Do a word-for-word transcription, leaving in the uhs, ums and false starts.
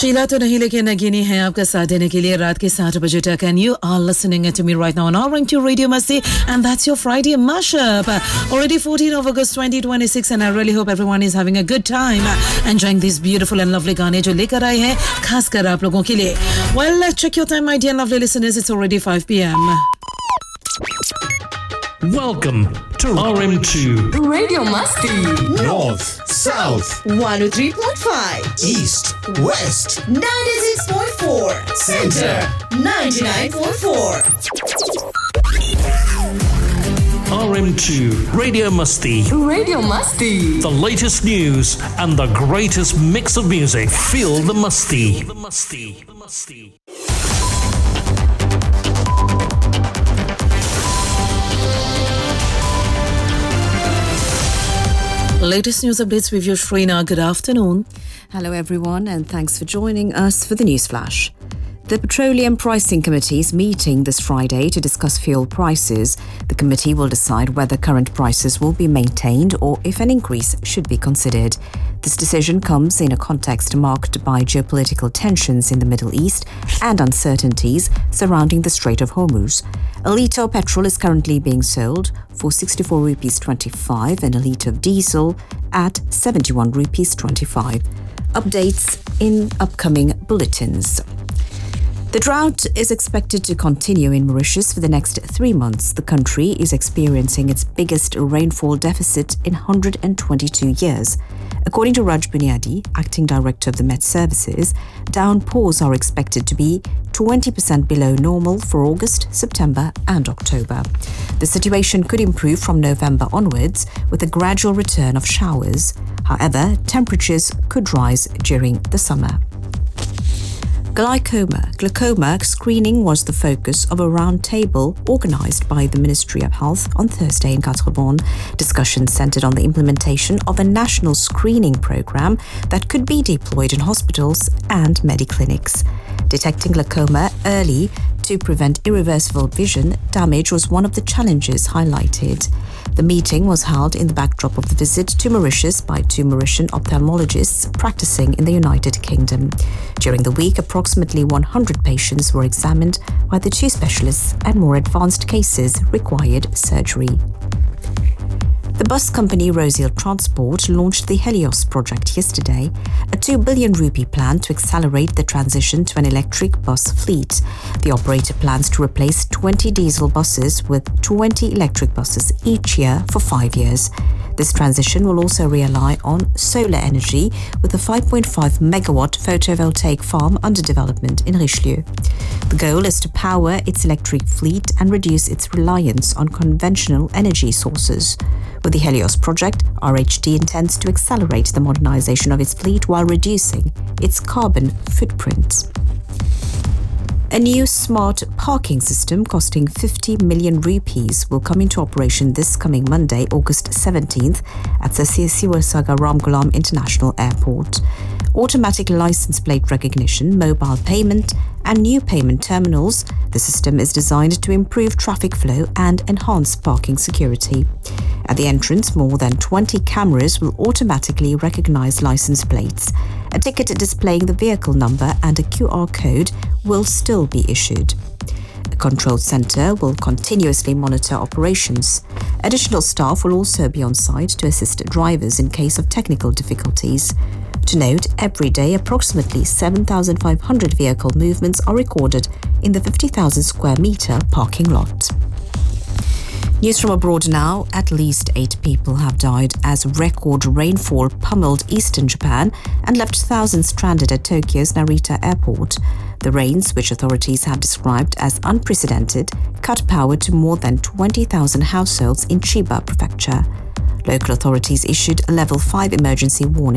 शीला तो नहीं लेकिन नगीनी है आपका साथ देने के लिए रात के सात बजे तक and you are listening to me right now on R M two Radio Masti and that's your Friday mashup. Already fourteenth of August twenty twenty-six and I really hope everyone is having a good time enjoying these beautiful and lovely गाने जो लेकर आए हैं खासकर आप लोगों के लिए. Well, check your time my dear lovely listeners, it's already five p.m. Welcome to R M two Radio Masti. North, South, one oh three point five. East, West, ninety-six point four. Center, ninety-nine point four. R M two Radio Masti. Radio Masti. The latest news and the greatest mix of music. Feel the Masti. The Masti. The Masti. Latest news updates with you, Shrina. Good afternoon. Hello everyone and thanks for joining us for the News Flash. The Petroleum Pricing Committee is meeting this Friday to discuss fuel prices. The committee will decide whether current prices will be maintained or if an increase should be considered. This decision comes in a context marked by geopolitical tensions in the Middle East and uncertainties surrounding the Strait of Hormuz. A litre of petrol is currently being sold for sixty-four rupees twenty-five and a litre of diesel at seventy-one rupees twenty-five. Updates in upcoming bulletins. The drought is expected to continue in Mauritius for the next three months. The country is experiencing its biggest rainfall deficit in one hundred twenty-two years. According to Raj Bunyadi, acting director of the Met Services, downpours are expected to be twenty percent below normal for August, September and October. The situation could improve from November onwards with a gradual return of showers. However, temperatures could rise during the summer. Glaucoma. Glaucoma screening was the focus of a roundtable organised by the Ministry of Health on Thursday in Quatre-Bornes. Discussions centred on the implementation of a national screening programme that could be deployed in hospitals and mediclinics. Detecting glaucoma early to prevent irreversible vision damage was one of the challenges highlighted. The meeting was held in the backdrop of the visit to Mauritius by two Mauritian ophthalmologists practicing in the United Kingdom. During the week, approximately one hundred patients were examined by the two specialists and more advanced cases required surgery. The bus company Rosehill Transport launched the Helios project yesterday, a two billion rupee plan to accelerate the transition to an electric bus fleet. The operator plans to replace twenty diesel buses with twenty electric buses each year for five years. This transition will also rely on solar energy with a five point five megawatt photovoltaic farm under development in Richelieu. The goal is to power its electric fleet and reduce its reliance on conventional energy sources. With the Helios project, R H T intends to accelerate the modernization of its fleet while reducing its carbon footprint. A new smart parking system costing fifty million rupees will come into operation this coming Monday, August seventeenth, at Sir Sivasagar Ramgoolam International Airport. Automatic license plate recognition, mobile payment, and new payment terminals, the system is designed to improve traffic flow and enhance parking security. At the entrance, more than twenty cameras will automatically recognize license plates. A ticket displaying the vehicle number and a Q R code will still be issued. A control centre will continuously monitor operations. Additional staff will also be on site to assist drivers in case of technical difficulties. To note, every day approximately seven thousand five hundred vehicle movements are recorded in the fifty thousand square metre parking lot. News from abroad now. At least eight people have died as record rainfall pummeled eastern Japan and left thousands stranded at Tokyo's Narita airport. The rains, which authorities have described as unprecedented, cut power to more than twenty thousand households in Chiba Prefecture. Local authorities issued a level five emergency warning